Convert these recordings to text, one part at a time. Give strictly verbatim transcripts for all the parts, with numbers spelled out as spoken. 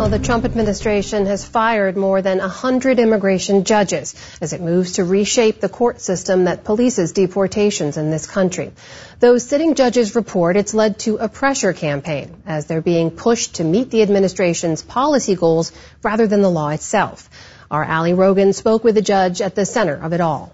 the Trump administration has fired more than one hundred immigration judges as it moves to reshape the court system that polices deportations in this country. Those sitting judges report it's led to a pressure campaign as they're being pushed to meet the administration's policy goals rather than the law itself. Our Ali Rogan spoke with a judge at the center of it all.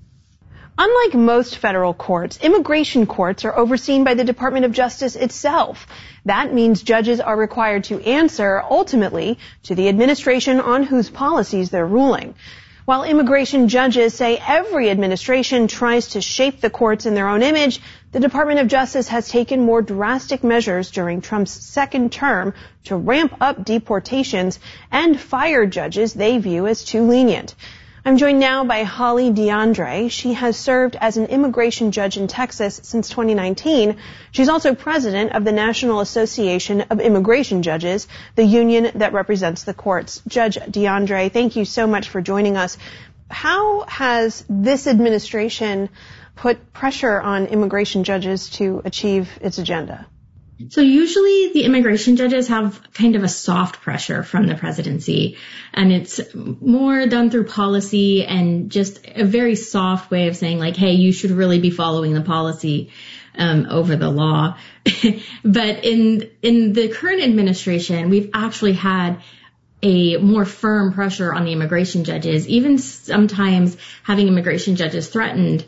Unlike most federal courts, immigration courts are overseen by the Department of Justice itself. That means judges are required to answer, ultimately, to the administration on whose policies they're ruling. While immigration judges say every administration tries to shape the courts in their own image, the Department of Justice has taken more drastic measures during Trump's second term to ramp up deportations and fire judges they view as too lenient. I'm joined now by Holly DeAndre. She has served as an immigration judge in Texas since twenty nineteen. She's also president of the National Association of Immigration Judges, the union that represents the courts. Judge DeAndre, thank you so much for joining us. How has this administration put pressure on immigration judges to achieve its agenda? So usually the immigration judges have kind of a soft pressure from the presidency, and it's more done through policy and just a very soft way of saying like, hey, you should really be following the policy um, over the law. But in in the current administration, we've actually had a more firm pressure on the immigration judges, even sometimes having immigration judges threatened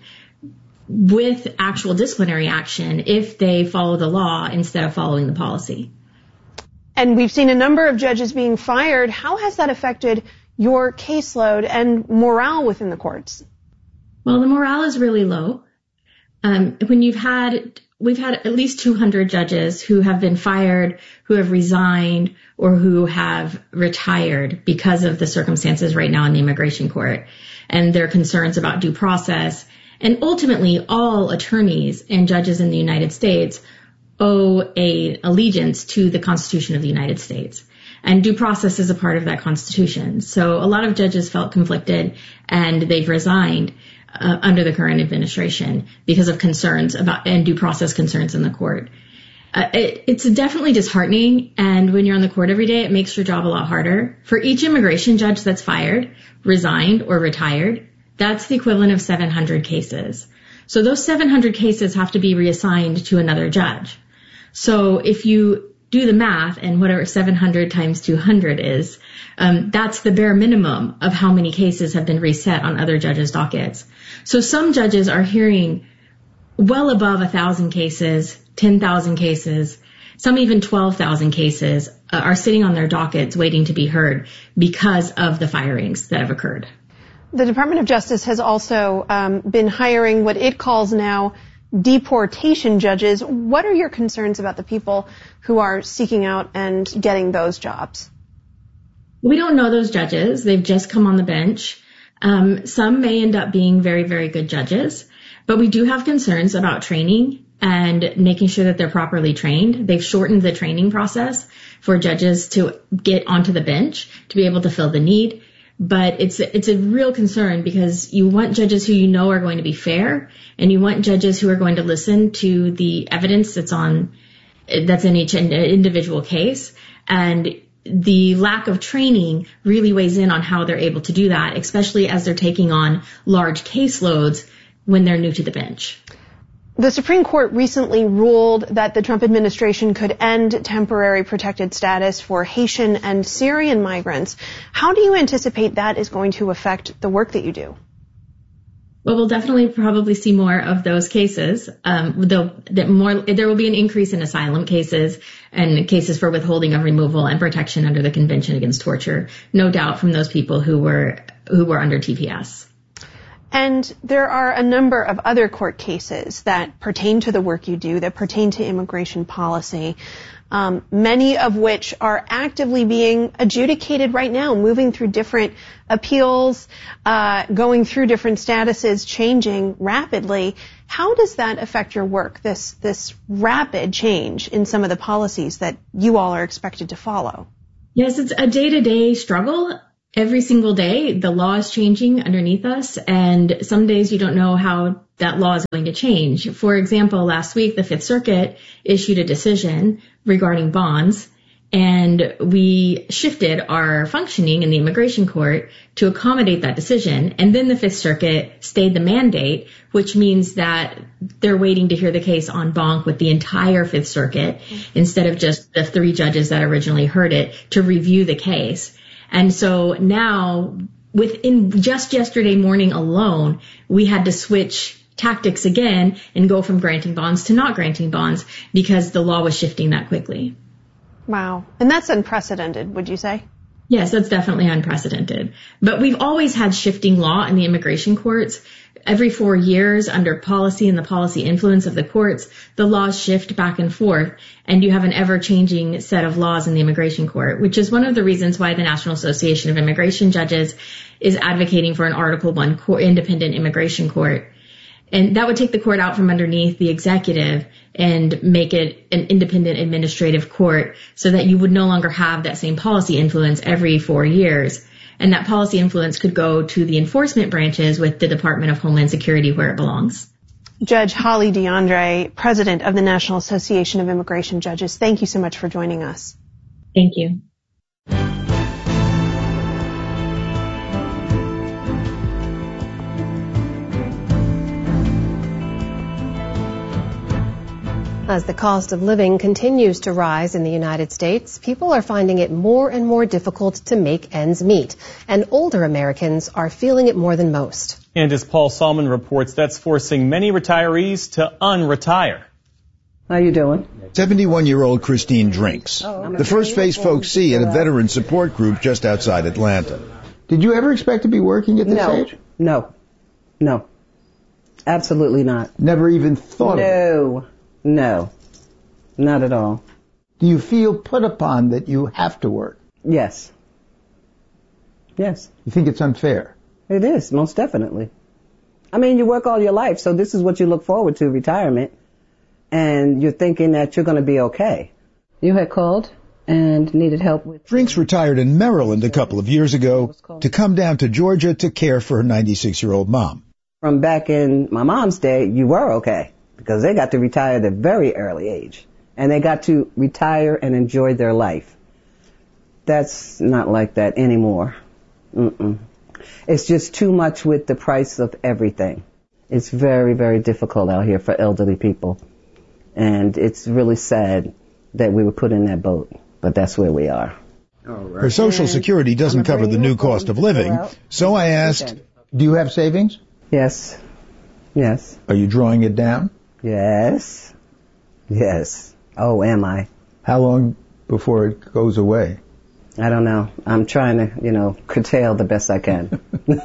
with actual disciplinary action if they follow the law instead of following the policy. And we've seen a number of judges being fired. How has that affected your caseload and morale within the courts? Well, the morale is really low. Um, when you've had, we've had at least two hundred judges who have been fired, who have resigned, or who have retired because of the circumstances right now in the immigration court and their concerns about due process. And ultimately, all attorneys and judges in the United States owe a allegiance to the Constitution of the United States. And due process is a part of that Constitution. So a lot of judges felt conflicted, and they've resigned uh, under the current administration because of concerns about and due process concerns in the court. Uh, it, it's definitely disheartening, and when you're on the court every day, it makes your job a lot harder. For each immigration judge that's fired, resigned, or retired, that's the equivalent of seven hundred cases. So those seven hundred cases have to be reassigned to another judge. So if you do the math and whatever seven hundred times two hundred is, um, that's the bare minimum of how many cases have been reset on other judges' dockets. So some judges are hearing well above one thousand cases, ten thousand cases, some even twelve thousand cases uh, are sitting on their dockets waiting to be heard because of the firings that have occurred. The Department of Justice has also um, been hiring what it calls now deportation judges. What are your concerns about the people who are seeking out and getting those jobs? We don't know those judges. They've just come on the bench. Um, some may end up being very, very good judges, but we do have concerns about training and making sure that they're properly trained. They've shortened the training process for judges to get onto the bench to be able to fill the need. But it's it's a real concern because you want judges who you know are going to be fair, and you want judges who are going to listen to the evidence that's on that's in each individual case. And the lack of training really weighs in on how they're able to do that, especially as they're taking on large caseloads when they're new to the bench. The Supreme Court recently ruled that the Trump administration could end temporary protected status for Haitian and Syrian migrants. How do you anticipate that is going to affect the work that you do? Well, we'll definitely probably see more of those cases. Um, that more, there will be an increase in asylum cases and cases for withholding of removal and protection under the Convention Against Torture, no doubt from those people who were who were under T P S. And there are a number of other court cases that pertain to the work you do, that pertain to immigration policy, um, many of which are actively being adjudicated right now, moving through different appeals, uh, going through different statuses, changing rapidly. How does that affect your work, this, this rapid change in some of the policies that you all are expected to follow? Yes, it's a day-to-day struggle. Every single day, the law is changing underneath us, and some days you don't know how that law is going to change. For example, last week, the Fifth Circuit issued a decision regarding bonds, And we shifted our functioning in the immigration court to accommodate that decision. And then the Fifth Circuit stayed the mandate, which means that they're waiting to hear the case en banc with the entire Fifth Circuit instead of just the three judges that originally heard it to review the case. And so now, within just yesterday morning alone, we had to switch tactics again and go from granting bonds to not granting bonds because the law was shifting that quickly. Wow. And that's unprecedented, would you say? Yes, that's definitely unprecedented. But we've always had shifting law in the immigration courts. Every four years, under policy and the policy influence of the courts, the laws shift back and forth, and you have an ever-changing set of laws in the immigration court, which is one of the reasons why the National Association of Immigration Judges is advocating for an Article one court, independent immigration court. And that would take the court out from underneath the executive and make it an independent administrative court so that you would no longer have that same policy influence every four years. And that policy influence could go to the enforcement branches with the Department of Homeland Security where it belongs. Judge Holly DeAndre, president of the National Association of Immigration Judges, thank you so much for joining us. Thank you. As the cost of living continues to rise in the United States, people are finding it more and more difficult to make ends meet. And older Americans are feeling it more than most. And as Paul Salmon reports, that's forcing many retirees to unretire. How you doing? seventy-one-year-old Christine drinks. Oh, okay. The first face folks see at a veteran support group just outside Atlanta. Did you ever expect to be working at this no. age? No. No. Absolutely not. Never even thought no. of it? No. No. Not at all. Do you feel put upon that you have to work? Yes. Yes. You think it's unfair? It is, most definitely. I mean, you work all your life, so this is what you look forward to, retirement, and you're thinking that you're going to be okay. You had called and needed help with... Drinks retired in Maryland a couple of years ago to come down to Georgia to care for her ninety-six-year-old mom. From back in my mom's day, you were okay, because they got to retire at a very early age, and they got to retire and enjoy their life. That's not like that anymore. Mm-mm. It's just too much with the price of everything. It's very, very difficult out here for elderly people. And it's really sad that we were put in that boat. But that's where we are. Her Social Security doesn't cover the new cost of living, so I asked, do you have savings? Yes. Yes. Are you drawing it down? Yes. Yes. Oh, am I? How long before it goes away? I don't know. I'm trying to, you know, curtail the best I can.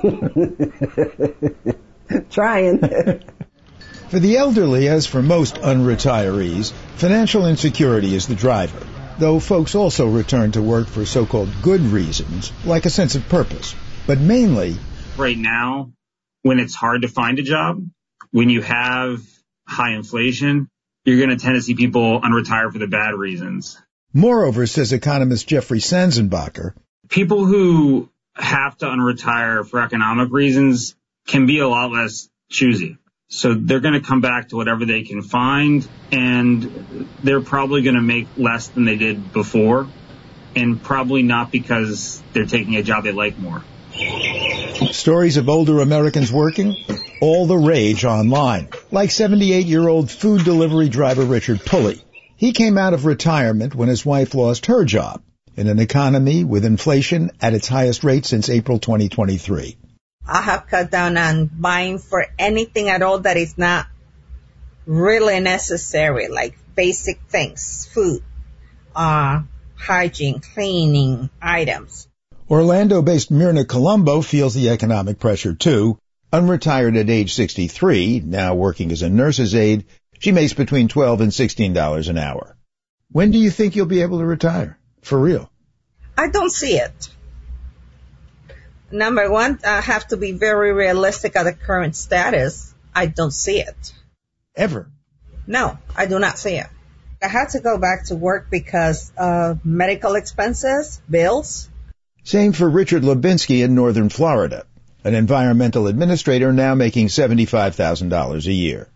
Trying. For the elderly, as for most unretirees, financial insecurity is the driver, though folks also return to work for so-called good reasons, like a sense of purpose. But mainly... Right now, when it's hard to find a job, when you have high inflation, you're going to tend to see people unretire for the bad reasons. Moreover, says economist Jeffrey Sanzenbacher, people who have to unretire for economic reasons can be a lot less choosy. So they're going to come back to whatever they can find, and they're probably going to make less than they did before, and probably not because they're taking a job they like more. Stories of older Americans working? All the rage online. Like seventy-eight-year-old food delivery driver Richard Pulley. He came out of retirement when his wife lost her job in an economy with inflation at its highest rate since April twenty twenty-three. I have cut down on buying for anything at all that is not really necessary, like basic things, food, uh, hygiene, cleaning items. Orlando-based Myrna Colombo feels the economic pressure too. Unretired at age sixty-three, now working as a nurse's aide, she makes between twelve and sixteen dollars an hour. When do you think you'll be able to retire? For real? I don't see it. Number one, I have to be very realistic at the current status. I don't see it. Ever? No, I do not see it. I had to go back to work because of medical expenses, bills. Same for Richard Lubinsky in northern Florida, an environmental administrator now making seventy-five thousand dollars a year.